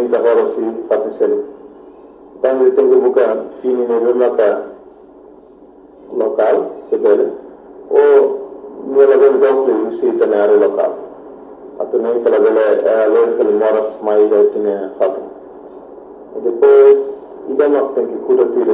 finita horosi fatisel tangi tengu buka fini ne remaka local sebele o nela ben dokle usi tanare local atene kala bele local moras mai da tine fatu depois ida mak tenki kuda